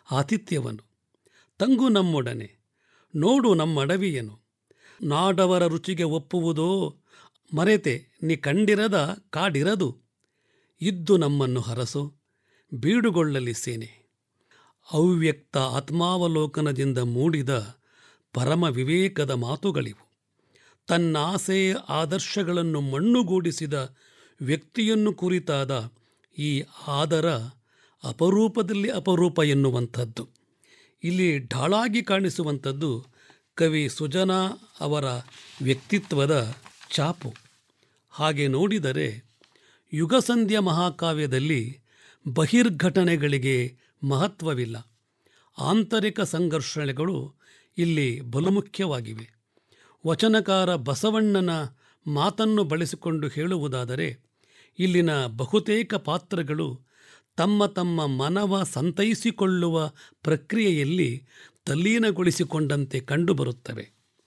ಆತಿಥ್ಯವನ್ನು. ತಂಗು ನಮ್ಮೊಡನೆ, ನೋಡು ನಮ್ಮಡವಿಯನು, ನಾಡವರ ರುಚಿಗೆ ಒಪ್ಪುವುದೋ ಮರೆತೆ ನೀ ಕಂಡಿರದ ಕಾಡಿರದು, ಇದ್ದು ನಮ್ಮನ್ನು ಹರಸು ಬೀಡುಗೊಳ್ಳಲಿ ಸೇನೆ. ಅವ್ಯಕ್ತ ಆತ್ಮಾವಲೋಕನದಿಂದ ಮೂಡಿದ ಪರಮ ವಿವೇಕದ ಮಾತುಗಳಿವು. ತನ್ನಾಸೆ ಆದರ್ಶಗಳನ್ನು ಮಣ್ಣುಗೂಡಿಸಿದ ವ್ಯಕ್ತಿಯನ್ನು ಕುರಿತಾದ ಈ ಆದರ ಅಪರೂಪದಲ್ಲಿ ಅಪರೂಪ ಎನ್ನುವಂಥದ್ದು. ಇಲ್ಲಿ ಢಾಳಾಗಿ ಕಾಣಿಸುವಂಥದ್ದು ಕವಿ ಸುಜನಾ ಅವರ ವ್ಯಕ್ತಿತ್ವದ ಛಾಪು. ಹಾಗೆ ನೋಡಿದರೆ ಯುಗಸಂಧ್ಯಾ ಮಹಾಕಾವ್ಯದಲ್ಲಿ ಬಹಿರ್ಘಟನೆಗಳಿಗೆ ಮಹತ್ವವಿಲ್ಲ. ಆಂತರಿಕ ಸಂಘರ್ಷಣೆಗಳು ಇಲ್ಲಿ ಬಲುಮುಖ್ಯವಾಗಿವೆ. ವಚನಕಾರ ಬಸವಣ್ಣನ ಮಾತನ್ನು ಬಳಸಿಕೊಂಡು ಹೇಳುವುದಾದರೆ, ಇಲ್ಲಿನ ಬಹುತೇಕ ಪಾತ್ರಗಳು ತಮ್ಮ ತಮ್ಮ ಮನವ ಸಂತೈಸಿಕೊಳ್ಳುವ ಪ್ರಕ್ರಿಯೆಯಲ್ಲಿ ತಲ್ಲೀನಗೊಳಿಸಿಕೊಂಡಂತೆ ಕಂಡುಬರುತ್ತವೆ.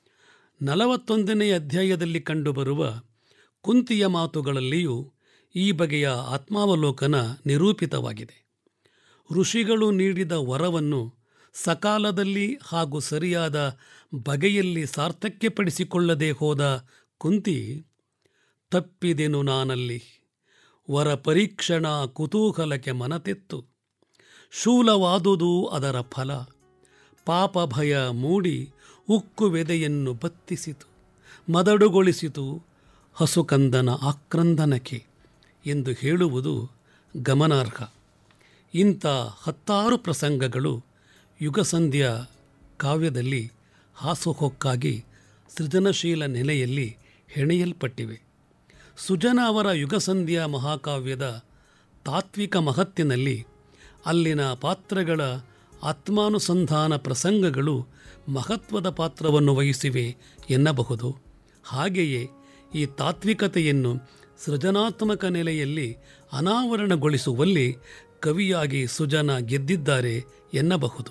41ನೇ ಅಧ್ಯಾಯದಲ್ಲಿ ಕಂಡುಬರುವ ಕುಂತಿಯ ಮಾತುಗಳಲ್ಲಿಯೂ ಈ ಬಗೆಯ ಆತ್ಮಾವಲೋಕನ ನಿರೂಪಿತವಾಗಿದೆ. ಋಷಿಗಳು ನೀಡಿದ ವರವನ್ನು ಸಕಾಲದಲ್ಲಿ ಹಾಗೂ ಸರಿಯಾದ ಬಗೆಯಲ್ಲಿ ಸಾರ್ಥಕ್ಯಪಡಿಸಿಕೊಳ್ಳದೆ ಹೋದ ಕುಂತಿ, ತಪ್ಪಿದೆನು ನಾನಲ್ಲಿ ವರ ಪರೀಕ್ಷಣಾ ಕುತೂಹಲಕ್ಕೆ ಮನತೆತ್ತು, ಶೂಲವಾದುದು ಅದರ ಫಲ, ಪಾಪ ಭಯ ಮೂಡಿ ಉಕ್ಕುವೆದೆಯನ್ನು ಬತ್ತಿಸಿತು, ಮದಡುಗೊಳಿಸಿತು ಹಸುಕಂದನ ಆಕ್ರಂದನಕ್ಕೆ ಎಂದು ಹೇಳುವುದು ಗಮನಾರ್ಹ. ಇಂಥ 10 ಪ್ರಸಂಗಗಳು ಯುಗಸಂಧ್ಯಾ ಕಾವ್ಯದಲ್ಲಿ ಹಾಸುಹೊಕ್ಕಾಗಿ ಸೃಜನಶೀಲ ನೆಲೆಯಲ್ಲಿ ಹೆಣೆಯಲ್ಪಟ್ಟಿವೆ. ಸುಜನ ಅವರ ಯುಗಸಂಧ್ಯಾ ಮಹಾಕಾವ್ಯದ ತಾತ್ವಿಕ ಮಹತ್ತಿನಲ್ಲಿ ಅಲ್ಲಿನ ಪಾತ್ರಗಳ ಆತ್ಮಾನುಸಂಧಾನ ಪ್ರಸಂಗಗಳು ಮಹತ್ವದ ಪಾತ್ರವನ್ನು ವಹಿಸಿವೆ ಎನ್ನಬಹುದು. ಹಾಗೆಯೇ ಈ ತಾತ್ವಿಕತೆಯನ್ನು ಸೃಜನಾತ್ಮಕ ನೆಲೆಯಲ್ಲಿ ಅನಾವರಣಗೊಳಿಸುವಲ್ಲಿ ಕವಿಯಾಗಿ ಸುಜನ ಗೆದ್ದಿದ್ದಾರೆ ಎನ್ನಬಹುದು.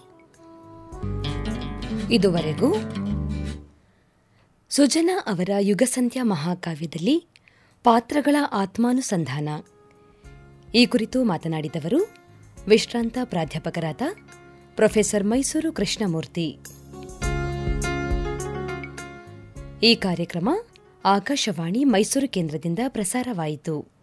ಇದುವರೆಗೂ ಸುಜನ ಅವರ ಯುಗಸಂಧ್ಯಾ ಮಹಾಕಾವ್ಯದಲ್ಲಿ ಪಾತ್ರಗಳ ಆತ್ಮಾನುಸಂಧಾನ ಈ ಕುರಿತು ಮಾತನಾಡಿದವರು ವಿಶ್ರಾಂತ ಪ್ರಾಧ್ಯಾಪಕರಾದ ಪ್ರೊಫೆಸರ್ ಮೈಸೂರು ಕೃಷ್ಣಮೂರ್ತಿ. ಈ ಕಾರ್ಯಕ್ರಮ ಆಕಾಶವಾಣಿ ಮೈಸೂರು ಕೇಂದ್ರದಿಂದ ಪ್ರಸಾರವಾಯಿತು.